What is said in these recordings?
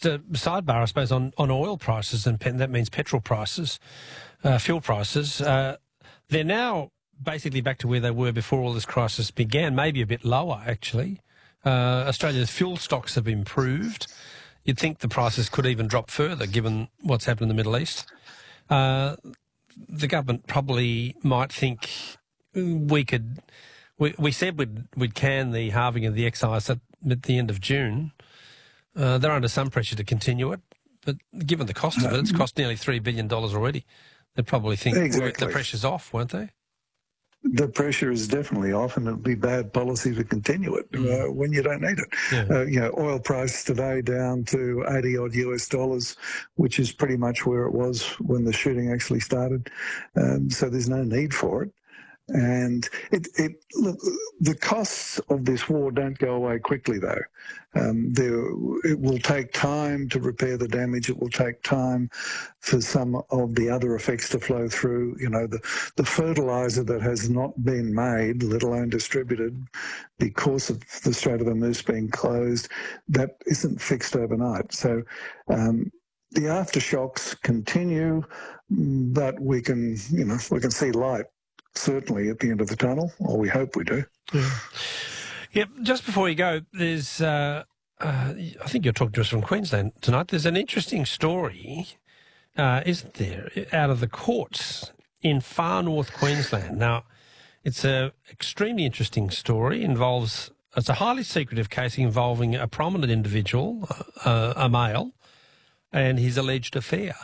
just a sidebar, I suppose, on oil prices, and that means petrol prices, fuel prices. They're now basically back to where they were before all this crisis began, maybe a bit lower, actually. Australia's fuel stocks have improved. You'd think the prices could even drop further, given what's happened in the Middle East. The government probably might think we could... We said we'd can the halving of the excise at the end of June. They're under some pressure to continue it, but given the cost of it, it's cost nearly $3 billion already. They probably think the pressure's off, won't they? The pressure is definitely off, and it would be bad policy to continue it when you don't need it. Yeah. Oil price today down to $80 US, which is pretty much where it was when the shooting actually started. So there's no need for it. And look, the costs of this war don't go away quickly, though. It will take time to repair the damage. It will take time for some of the other effects to flow through. You know, the fertiliser that has not been made, let alone distributed, because of the Strait of Hormuz being closed, that isn't fixed overnight. So the aftershocks continue, but we can see light. Certainly at the end of the tunnel, or we hope we do. Yeah. Just before you go, there's, I think you're talking to us from Queensland tonight. There's an interesting story, isn't there, out of the courts in far north Queensland. Now, it's an extremely interesting story. It's a highly secretive case involving a prominent individual, a male, and his alleged affair.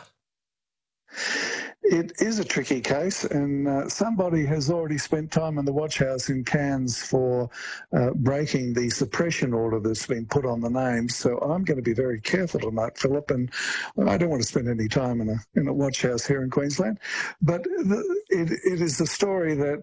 It is a tricky case, and somebody has already spent time in the watch house in Cairns for breaking the suppression order that's been put on the names. So I'm going to be very careful tonight, Philip, and I don't want to spend any time in a watch house here in Queensland. But it is a story that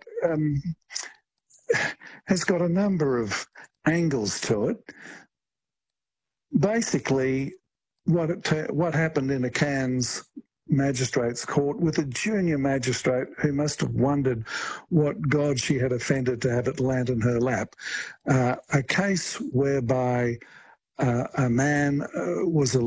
has got a number of angles to it. Basically, what happened in a Cairns magistrate's court with a junior magistrate who must have wondered what God she had offended to have it land in her lap. A case whereby a man was